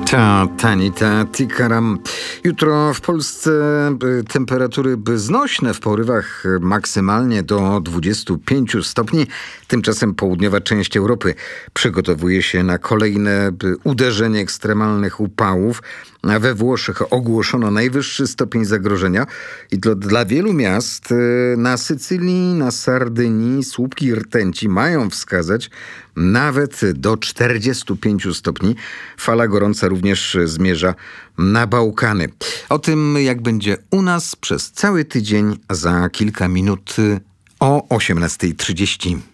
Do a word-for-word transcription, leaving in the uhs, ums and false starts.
Ta Tanita Tikaram. Jutro w Polsce temperatury znośne w porywach maksymalnie do dwudziestu pięciu stopni. Tymczasem południowa część Europy przygotowuje się na kolejne uderzenie ekstremalnych upałów. A we Włoszech ogłoszono najwyższy stopień zagrożenia i to dla wielu miast na Sycylii, na Sardynii słupki rtęci mają wskazać nawet do czterdziestu pięciu stopni. Fala gorąca również zmierza na Bałkany. O tym, jak będzie u nas przez cały tydzień, za kilka minut o osiemnastej trzydzieści.